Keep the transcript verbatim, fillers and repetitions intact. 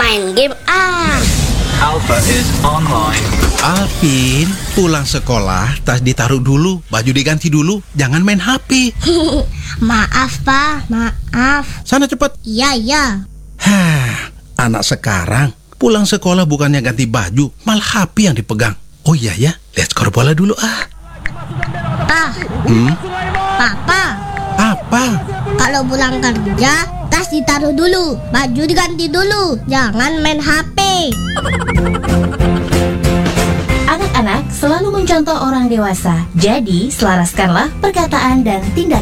main game ah. Alpha is online. Alvin, pulang sekolah, tas ditaruh dulu, baju diganti dulu, jangan main H P. Maaf, Pak. Maaf. Sana cepet. Iya, iya. Hah, anak sekarang pulang sekolah bukannya ganti baju, malah H P yang dipegang. Oh iya ya, lihat skor bola dulu ah. Ah, Hmm, Papa. apa? Kalau pulang kerja, tas ditaruh dulu, baju diganti dulu, jangan main H P. Anak-anak selalu mencontoh orang dewasa, jadi selaraskanlah perkataan dan tindakan